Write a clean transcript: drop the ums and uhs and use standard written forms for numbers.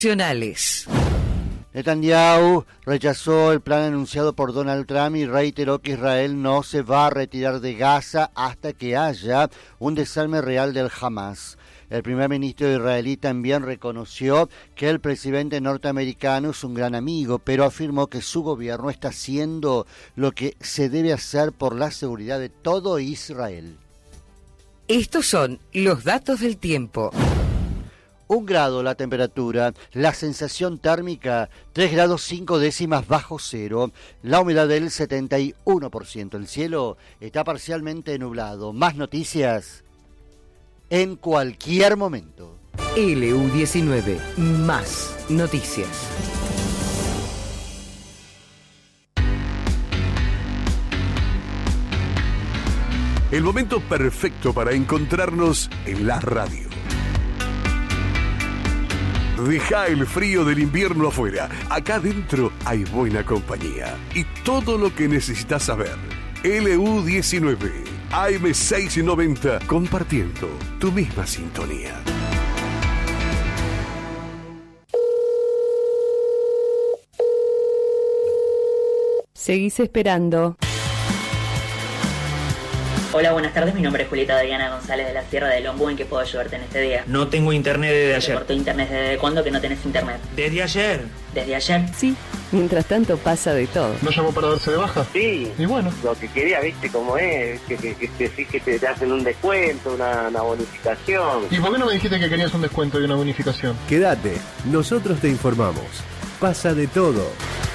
Nacionales. Netanyahu rechazó el plan anunciado por Donald Trump y reiteró que Israel no se va a retirar de Gaza hasta que haya un desarme real del Hamas. El primer ministro israelí también reconoció que el presidente norteamericano es un gran amigo, pero afirmó que su gobierno está haciendo lo que se debe hacer por la seguridad de todo Israel. Estos son los datos del tiempo. 1 grado la temperatura, la sensación térmica 3 grados 5 décimas bajo cero, la humedad del 71%, el cielo está parcialmente nublado. Más noticias en cualquier momento. LU19, más noticias. El momento perfecto para encontrarnos en la radio. Deja el frío del invierno afuera. Acá adentro hay buena compañía y todo lo que necesitas saber. LU19, AM690, compartiendo tu misma sintonía. Seguís esperando. Hola, buenas tardes. Mi nombre es Julieta Adriana González de la Sierra del Ombú. ¿En qué puedo ayudarte en este día? No tengo internet desde ¿Te ayer. cortó internet desde cuándo que no tenés internet? ¿Desde ayer? ¿Desde ayer? Sí, mientras tanto pasa de todo. ¿No llamó para darse de baja? Sí. Y bueno. Lo que quería, viste cómo es, que te hacen un descuento, una bonificación. ¿Y por qué no me dijiste que querías un descuento y una bonificación? Quédate, nosotros te informamos. Pasa de todo.